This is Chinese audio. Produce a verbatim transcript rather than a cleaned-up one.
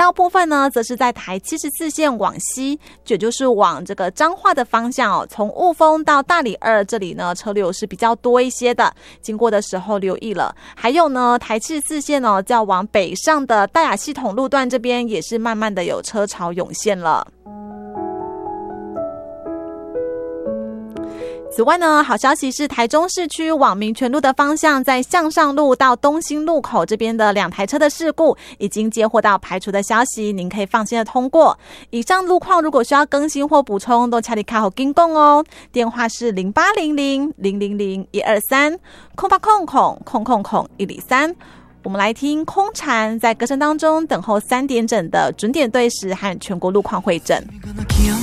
道部分呢，则是在台七十四线往西，也就是往这个彰化的方向哦，从雾峰到大里二这里呢，车流是比较多一些的，经过的时候留意了。还有呢，台七十四线哦，要往北上的大雅系统路段这边也是慢慢的有车潮涌现了。此外呢，好消息是台中市区往民权路的方向，在向上路到东兴路口这边的两台车的事故已经接获到排除的消息，您可以放心的通过。以上路况如果需要更新或补充，都请你卡好跟讲哦。电话是零八零零零零零一二三空八空空空空空一零三。我们来听空蝉在歌声当中等候三点整的准点对时和全国路况会诊。